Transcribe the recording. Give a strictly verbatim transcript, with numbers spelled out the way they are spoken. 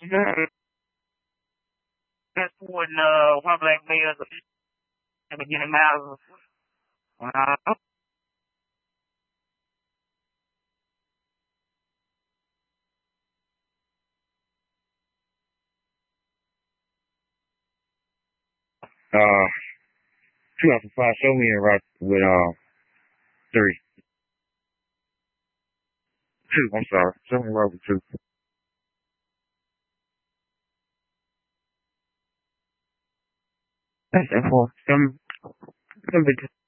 That's when uh one black male at the beginning miles. Uh, uh, two out of five. Show me a rock with uh three. Two. I'm sorry. Show me a rock with two. That's that four. Some some